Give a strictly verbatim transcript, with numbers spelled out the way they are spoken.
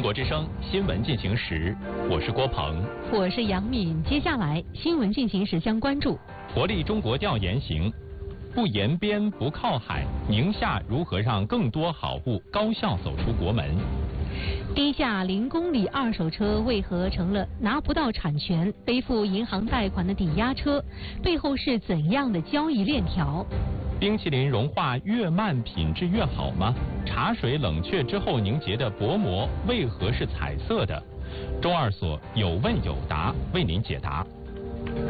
中国之声新闻进行时，我是郭鹏， 我是杨敏。接下来新闻进行时将关注活力中国调研行，不沿边不靠海，宁夏如何让更多好物高效走出国门？ 低价零公里二手车为何成了拿不到产权、背负银行贷款的抵押车？背后是怎样的交易链条？ 冰淇淋融化越慢，品质越好吗？茶水冷却之后凝结的薄膜为何是彩色的？中二所有问有答为您解答。